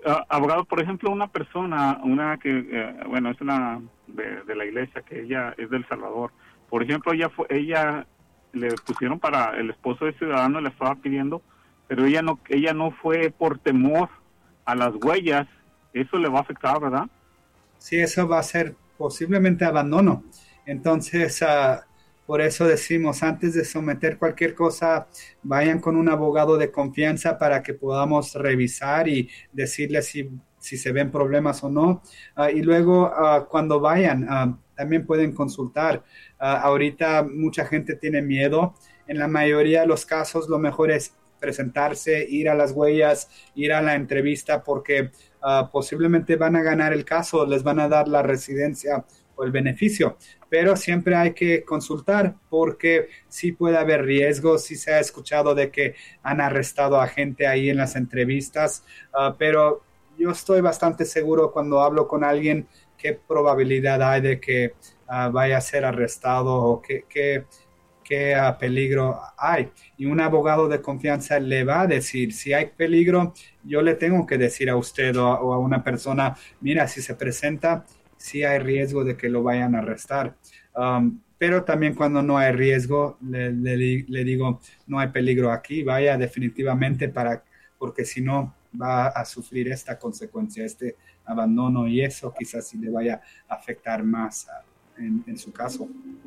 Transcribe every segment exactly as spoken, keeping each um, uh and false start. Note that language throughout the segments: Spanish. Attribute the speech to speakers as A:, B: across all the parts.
A: uh, abogado, por ejemplo, una persona, una que, uh, bueno, es una de, de la iglesia, que ella es del Salvador. Por ejemplo, ella fue, ella le pusieron para el esposo de ciudadano, le estaba pidiendo, pero ella no, ella no fue por temor a las huellas. Eso le va a afectar, ¿verdad?
B: Sí, eso va a ser posiblemente abandono. Entonces, uh, por eso decimos, antes de someter cualquier cosa, vayan con un abogado de confianza para que podamos revisar y decirle si, si se ven problemas o no. Uh, y luego, uh, cuando vayan, uh, también pueden consultar. Uh, ahorita mucha gente tiene miedo. En la mayoría de los casos, lo mejor es presentarse, ir a las huellas, ir a la entrevista, porque uh, posiblemente van a ganar el caso, les van a dar la residencia o el beneficio, pero siempre hay que consultar porque sí puede haber riesgos, sí se ha escuchado de que han arrestado a gente ahí en las entrevistas, uh, pero yo estoy bastante seguro cuando hablo con alguien qué probabilidad hay de que uh, vaya a ser arrestado o que, que qué uh, peligro hay. Y un abogado de confianza le va a decir, si hay peligro, yo le tengo que decir a usted o a, o a una persona, mira, si se presenta, sí hay riesgo de que lo vayan a arrestar. Um, pero también cuando no hay riesgo, le, le, le digo, no hay peligro aquí, vaya definitivamente para, porque si no va a sufrir esta consecuencia, este abandono, y eso quizás sí le vaya a afectar más uh, en, en su caso.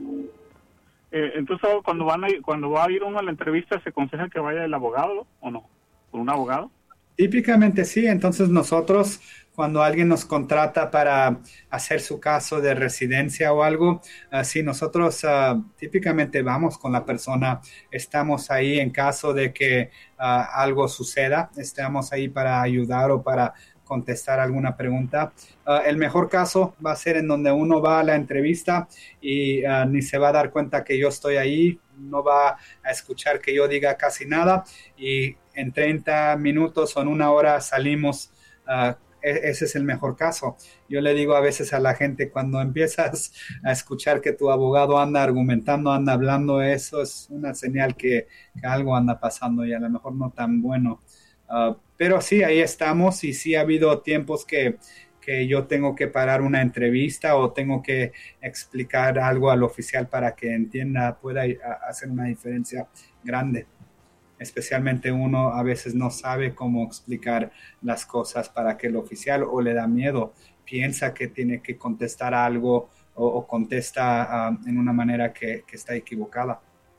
A: Eh, entonces, cuando van a ir, cuando va a ir uno a la entrevista, ¿se aconseja que vaya el abogado o no? ¿Con un abogado?
B: Típicamente sí. Entonces nosotros, cuando alguien nos contrata para hacer su caso de residencia o algo, uh, sí, nosotros uh, típicamente vamos con la persona, estamos ahí en caso de que uh, algo suceda, estamos ahí para ayudar o para contestar alguna pregunta. Uh, el mejor caso va a ser en donde uno va a la entrevista y uh, ni se va a dar cuenta que yo estoy ahí, no va a escuchar que yo diga casi nada y en treinta minutos o en una hora salimos. Uh, ese es el mejor caso. Yo le digo a veces a la gente, cuando empiezas a escuchar que tu abogado anda argumentando, anda hablando, eso es una señal que, que algo anda pasando y a lo mejor no tan bueno. Uh, pero sí, ahí estamos y sí ha habido tiempos que, que yo tengo que parar una entrevista o tengo que explicar algo al oficial para que entienda, pueda hacer una diferencia grande. Especialmente uno a veces no sabe cómo explicar las cosas para que el oficial o le da miedo, piensa que tiene que contestar algo o, o contesta uh, en una manera que, que está equivocada.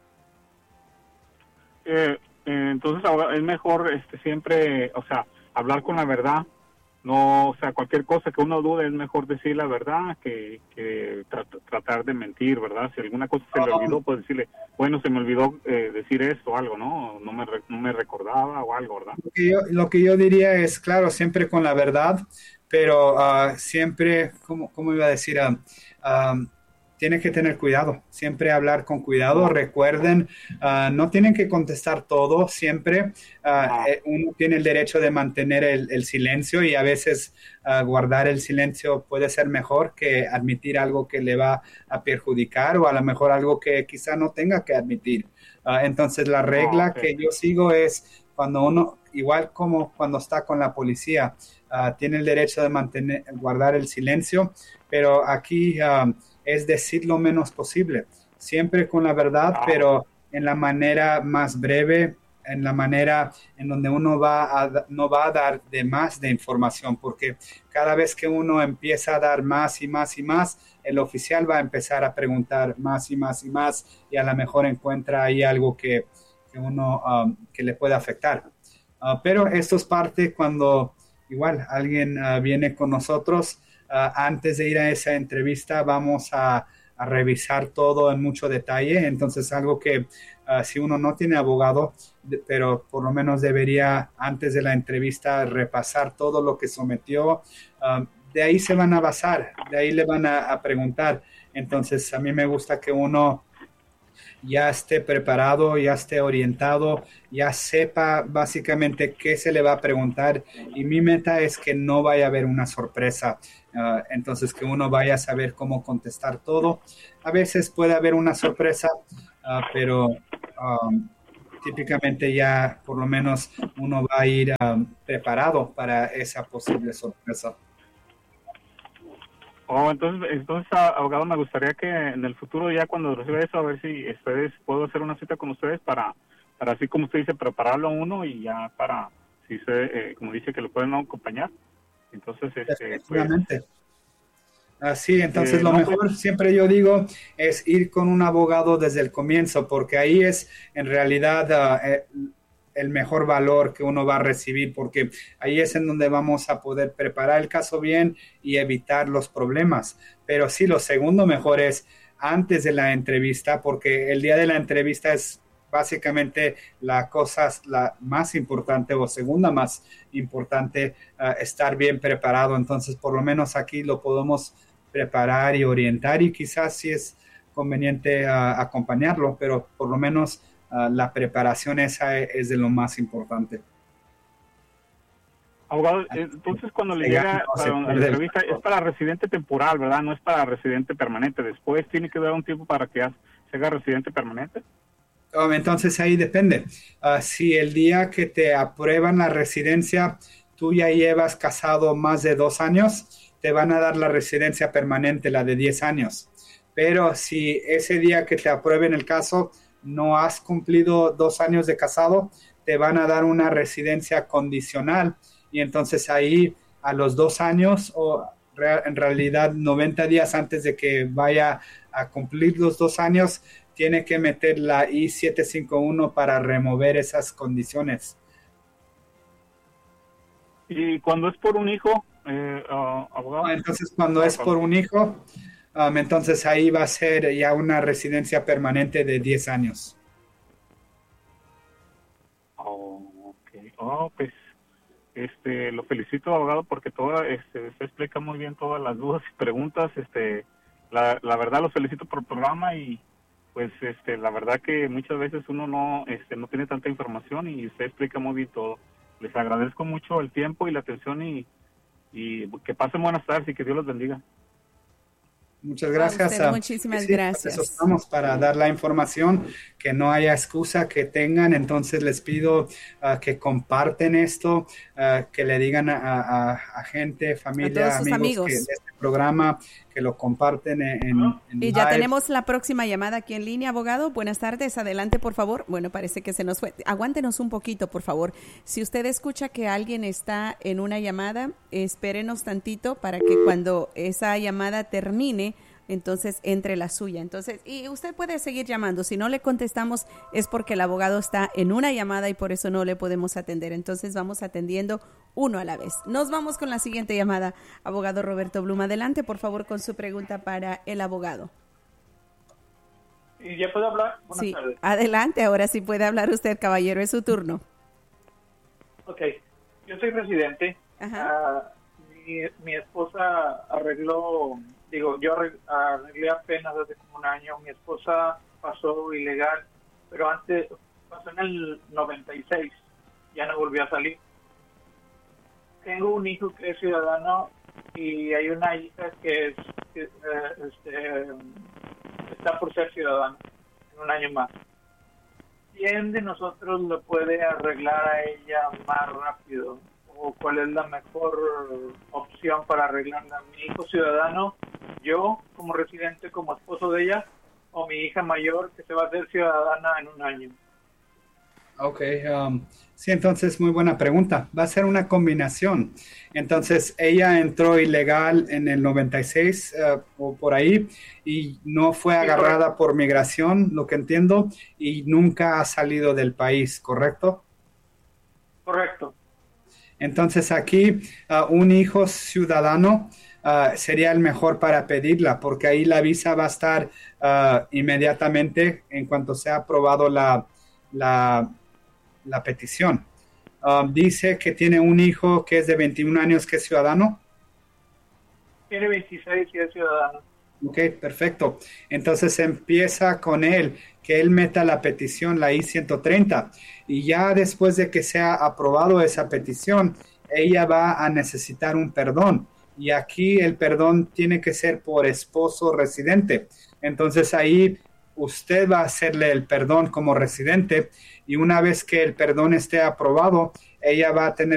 A: Eh, eh, entonces es mejor este siempre, o sea, hablar con la verdad, no, o sea, cualquier cosa que uno dude es mejor decir la verdad que, que tra tratar de mentir, ¿verdad? Si alguna cosa se le olvidó, pues decirle, bueno, se me olvidó eh, decir esto o algo, ¿no? No me, no me recordaba o algo, ¿verdad?
B: Lo que yo, lo que yo diría es, claro, siempre con la verdad, pero uh, siempre, ¿cómo, cómo iba a decir? Uh, um, tienen que tener cuidado, siempre hablar con cuidado. Recuerden, uh, no tienen que contestar todo, siempre uh, eh, uno tiene el derecho de mantener el, el silencio y a veces uh, guardar el silencio puede ser mejor que admitir algo que le va a perjudicar o a lo mejor algo que quizá no tenga que admitir. Uh, entonces la regla okay. que yo sigo es cuando uno, igual como cuando está con la policía, uh, tiene el derecho de mantener, guardar el silencio, pero aquí uh, es decir lo menos posible, siempre con la verdad, pero en la manera más breve, en la manera en donde uno va a, no va a dar de más de información, porque cada vez que uno empieza a dar más y más y más, el oficial va a empezar a preguntar más y más y más, y a lo mejor encuentra ahí algo que, que uno, um, que le puede afectar. Uh, pero esto es parte cuando igual alguien uh, viene con nosotros. Uh, antes de ir a esa entrevista vamos a, a revisar todo en mucho detalle, entonces algo que uh, si uno no tiene abogado, de, pero por lo menos debería antes de la entrevista repasar todo lo que sometió, uh, de ahí se van a basar, de ahí le van a, a preguntar, entonces a mí me gusta que uno ya esté preparado, ya esté orientado, ya sepa básicamente qué se le va a preguntar y mi meta es que no vaya a haber una sorpresa, uh, entonces que uno vaya a saber cómo contestar todo. A veces puede haber una sorpresa, uh, pero um, típicamente ya por lo menos uno va a ir um, preparado para esa posible sorpresa.
A: Oh, entonces, entonces, a- abogado, me gustaría que en el futuro, ya cuando reciba eso, a ver si ustedes, puedo hacer una cita con ustedes para, para así como usted dice, prepararlo a uno y ya para, si se, eh, como dice, que lo pueden acompañar. Entonces, este, pues,
B: Efectivamente. Así, entonces
A: eh,
B: lo
A: no, pues,
B: mejor, siempre yo digo, es ir con un abogado desde el comienzo, porque ahí es en realidad ah, eh, el mejor valor que uno va a recibir, porque ahí es en donde vamos a poder preparar el caso bien y evitar los problemas. Pero sí, lo segundo mejor es antes de la entrevista, porque el día de la entrevista es básicamente la cosa la más importante o segunda más importante, uh, estar bien preparado. Entonces, por lo menos aquí lo podemos preparar y orientar y quizás si es conveniente uh, acompañarlo, pero por lo menos uh, la preparación esa es, es de lo más importante.
A: abogado, entonces cuando le
B: Se gana
A: llega
B: o se
A: para la
B: pierde el
A: entrevista, es
B: caso.
A: para residente temporal, ¿verdad? No es para residente permanente. Después tiene que dar un tiempo para que ya se haga residente permanente.
B: Um, entonces ahí depende. Uh, si el día que te aprueban la residencia, tú ya llevas casado más de dos años, te van a dar la residencia permanente, la de diez años. Pero si ese día que te aprueben el caso no has cumplido dos años de casado, te van a dar una residencia condicional. Y entonces ahí a los dos años o rea- en realidad noventa días antes de que vaya a cumplir los dos años, tiene que meter la I setecientos cincuenta y uno para remover esas condiciones.
A: Y cuando es por un hijo, eh, ah, abogado.
B: Entonces, cuando
A: Ah,
B: es por un hijo, um, entonces ahí va a ser ya una residencia permanente de diez años.
A: Oh, ok. Oh, pues, este, lo felicito, abogado, porque toda, este, se explica muy bien todas las dudas y preguntas. Este, la, la verdad, lo felicito por el programa y, pues, este, la verdad que muchas veces uno no, este, no tiene tanta información y usted explica muy bien todo. Les agradezco mucho el tiempo y la atención y, y que pasen buenas tardes y que Dios los bendiga.
B: Muchas
C: A
B: gracias.
C: usted
B: uh,
C: muchísimas
B: sí, para
C: gracias.
B: eso estamos, para dar la información, que no haya excusa que tengan. Entonces les pido uh, que comparten esto, uh, que le digan a, a, a gente,
C: A
B: familia,
C: todos sus
B: amigos, que
C: amigos.
B: de este programa, que lo comparten en, en, en
C: Y ya
B: live.
C: tenemos la próxima llamada aquí en línea, abogado. Buenas tardes, adelante, por favor. Bueno, parece que se nos fue. Aguántenos un poquito, por favor. Si usted escucha que alguien está en una llamada, espérenos tantito para que cuando esa llamada termine, entonces entre la suya. Entonces, y usted puede seguir llamando. Si no le contestamos es porque el abogado está en una llamada y por eso no le podemos atender. Entonces vamos atendiendo uno a la vez. Nos vamos con la siguiente llamada. Abogado Roberto Blum, adelante, por favor, con su pregunta para el abogado.
D: ¿Y ya puedo hablar? Buenas
C: Sí,
D: tardes.
C: adelante, ahora sí puede hablar usted, caballero, es su turno.
D: Ok, yo soy residente.
C: Ajá.
D: Ah, mi, mi esposa arregló, digo, yo arreg- arreglé apenas hace como un año. Mi esposa pasó ilegal, pero antes, pasó en el noventa y seis, ya no volvió a salir. Tengo un hijo que es ciudadano y hay una hija que es que, eh, este, está por ser ciudadana en un año más. ¿Quién de nosotros lo puede arreglar a ella más rápido? ¿O cuál es la mejor opción para arreglarla? ¿Mi hijo ciudadano, yo como residente, como esposo de ella, o mi hija mayor que se va a hacer ciudadana en un año?
B: Ok, um, sí, entonces muy buena pregunta. Va a ser una combinación. Entonces, ella entró ilegal en el noventa y seis uh, o por ahí y no fue agarrada por migración, lo que entiendo, y nunca ha salido del país, ¿correcto?
D: Correcto.
B: Entonces, aquí uh, un hijo ciudadano uh, sería el mejor para pedirla, porque ahí la visa va a estar uh, inmediatamente en cuanto sea aprobado la, la la petición. Um, dice que tiene un hijo que es de veintiún años que es ciudadano.
D: Tiene veintiséis y es ciudadano.
B: Ok, perfecto. Entonces empieza con él, que él meta la petición, la I ciento treinta, y ya después de que sea aprobado esa petición, ella va a necesitar un perdón. Y aquí el perdón tiene que ser por esposo residente. Entonces ahí usted va a hacerle el perdón como residente y una vez que el perdón esté aprobado, ella va a tener